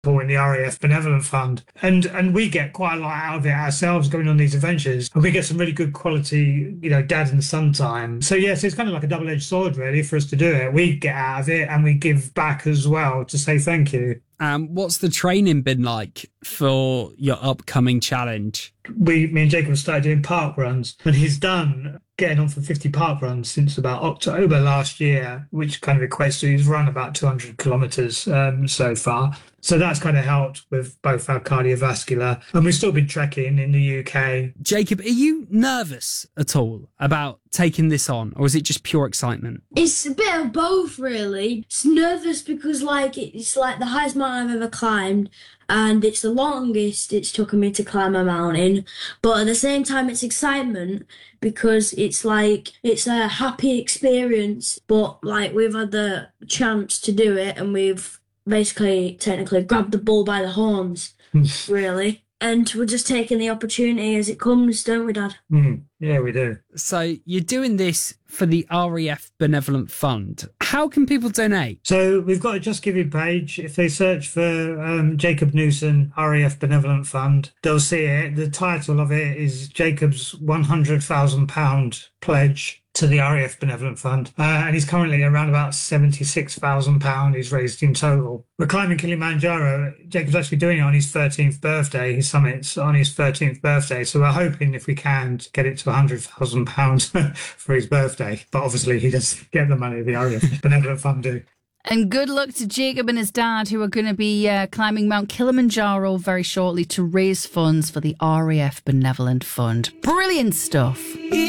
supporting the RAF Benevolent Fund. And we get quite a lot out of it ourselves going on these adventures. And we get some really good quality, dad and son time. So yes, it's kind of like a double-edged sword really for us to do it. We get out of it and we give back as well to say thank you. What's the training been like for your upcoming challenge? Me and Jacob started doing park runs, and he's done getting on for 50 park runs since about October last year, which kind of equates to he's run about 200 kilometers so far. So that's kind of helped with both our cardiovascular, and we've still been trekking in the UK. Jacob, are you nervous at all about taking this on, or is it just pure excitement? It's a bit of both, really. It's nervous because, it's like the highest mountain I've ever climbed, and it's the longest it's taken me to climb a mountain. But at the same time, it's excitement because it's a happy experience. But we've had the chance to do it, and we've technically grabbed the bull by the horns, really. And we're just taking the opportunity as it comes, don't we, Dad? Yeah, we do. So you're doing this for the RAF Benevolent Fund. How can people donate? So we've got a Just Giving page. If they search for Jacob Newson, RAF Benevolent Fund, they'll see it. The title of it is Jacob's £100,000 pledge to the RAF Benevolent Fund. And he's currently around about £76,000 he's raised in total. We're climbing Kilimanjaro. Jacob's actually doing it on his 13th birthday. His summit's on his 13th birthday. So we're hoping, if we can, to get it to £100,000 for his birthday. But obviously he doesn't get the money the RAF Benevolent Fund do. And good luck to Jacob and his dad, who are going to be climbing Mount Kilimanjaro very shortly to raise funds for the RAF Benevolent Fund. Brilliant stuff.